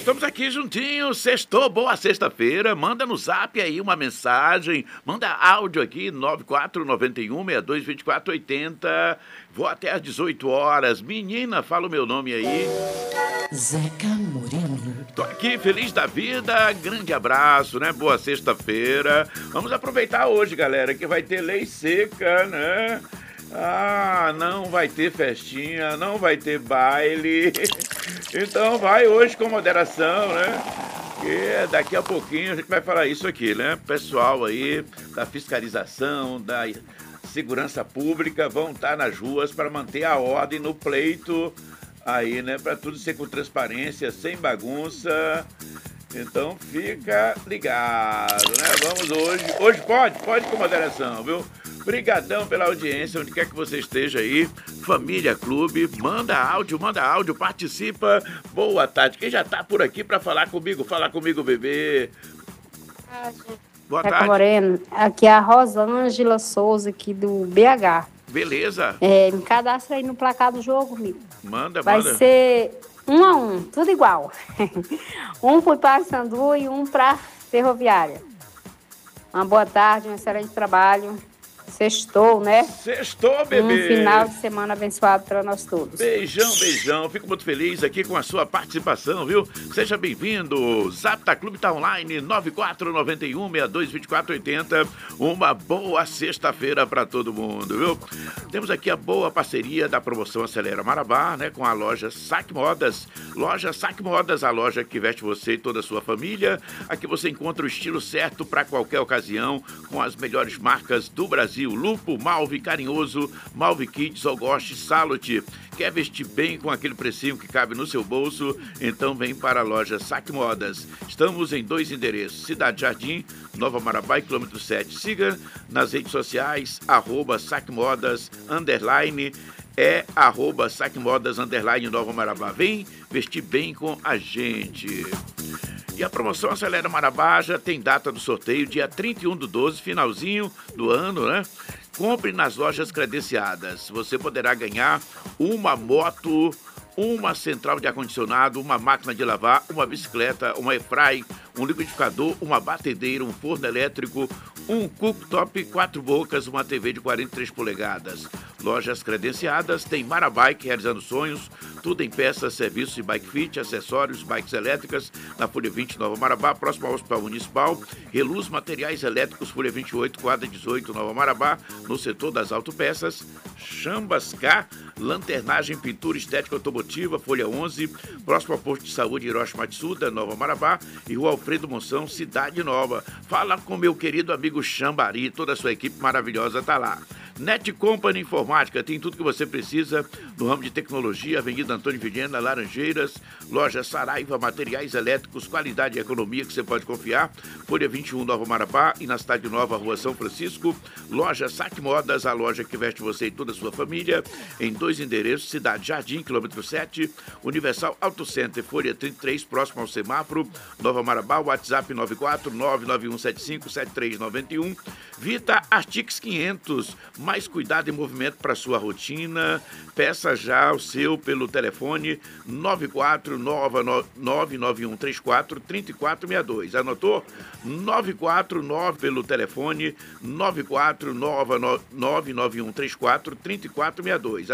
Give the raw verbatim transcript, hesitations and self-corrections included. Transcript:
Estamos aqui juntinhos, sextou, boa sexta-feira, manda no zap aí uma mensagem, manda áudio aqui, nove quatro nove um, seis dois dois quatro oito zero, vou até às dezoito horas, menina, fala o meu nome aí. Zeca Moreno. Tô aqui, feliz da vida, grande abraço, né, boa sexta-feira, vamos aproveitar hoje, galera, que vai ter lei seca, né? Ah, não vai ter festinha, não vai ter baile. Então vai hoje com moderação, né? E daqui a pouquinho a gente vai falar isso aqui, né? Pessoal aí da fiscalização, da segurança pública vão estar nas ruas para manter a ordem no pleito aí, né? Para tudo ser com transparência, sem bagunça. Então fica ligado, né? Vamos hoje. Hoje pode? Pode com moderação, viu? Brigadão pela audiência, onde quer que você esteja aí. Família Clube, manda áudio, manda áudio, participa. Boa tarde. Quem já tá por aqui para falar comigo? Fala comigo, bebê. Boa Zeca tarde. Moreno, aqui é a Rosângela Souza, aqui do B H. Beleza. É, me cadastra aí no placar do jogo, amigo. Manda, Vai manda. ser um a um, tudo igual. Um pro Paysandu e um pra Ferroviária. Uma boa tarde, um excelente trabalho. Sextou, né? Sextou, bebê. Um final de semana abençoado para nós todos. Beijão, beijão. Fico muito feliz aqui com a sua participação, viu? Seja bem-vindo. Zap da Clube tá online, nove quatro nove um, seis dois dois quatro oito zero. Uma boa sexta-feira para todo mundo, viu? Temos aqui a boa parceria da promoção Acelera Marabá, né? Com a loja Saque Modas. Loja Saque Modas, a loja que veste você e toda a sua família. Aqui você encontra o estilo certo para qualquer ocasião, com as melhores marcas do Brasil. Lupo, Malve, Carinhoso, Malve Kids, Ogoste, Salute. Quer vestir bem com aquele precinho que cabe no seu bolso? Então vem para a loja Saque Modas. Estamos em dois endereços, Cidade Jardim, Nova Marabá e quilômetro sete. Siga nas redes sociais, arroba Saque Modas, underline, é arroba Saque Modas, underline, Nova Marabá. Vem vestir bem com a gente. E a promoção Acelera Marabá já tem data do sorteio, dia trinta e um do doze, finalzinho do ano, né? Compre nas lojas credenciadas. Você poderá ganhar uma moto, uma central de ar-condicionado, uma máquina de lavar, uma bicicleta, uma airfry, um liquidificador, uma batedeira, um forno elétrico, um cooktop, quatro bocas, uma T V de quarenta e três polegadas. Lojas credenciadas, tem Marabike realizando sonhos, tudo em peças, serviços de bike fit, acessórios, bikes elétricas, na Folha vinte, Nova Marabá, próximo ao Hospital Municipal. Reluz Materiais Elétricos, Folha vinte e oito, quadra dezoito, Nova Marabá, no setor das autopeças. Chambas K, lanternagem, pintura estética automotiva, Folha onze, próximo ao Posto de Saúde Hiroshi Matsuda, Nova Marabá, e Rua Alfredo Monção, Cidade Nova. Fala com meu querido amigo Xambari, toda a sua equipe maravilhosa tá lá. Net Company Informática, tem tudo que você precisa no ramo de tecnologia, Avenida Antônio Vilhena, Laranjeiras, loja Saraiva, materiais elétricos, qualidade e economia que você pode confiar, Folha vinte e um, Nova Marabá, e na Cidade Nova, Rua São Francisco, loja Saque Modas, a loja que veste você e toda a sua família, em dois endereços, Cidade Jardim, quilômetro sete, Universal Auto Center, Folha trinta e três, próximo ao semáforo, Nova Marabá, WhatsApp nove quatro nove nove um sete cinco sete três nove um, Vita Artix quinhentos, mais cuidado e movimento para sua rotina. Peça já o seu pelo telefone nove quatro nove nove um três quatro três quatro seis dois. Anotou? nove quatro nove pelo telefone nove quatro nove nove um três quatro três quatro seis dois.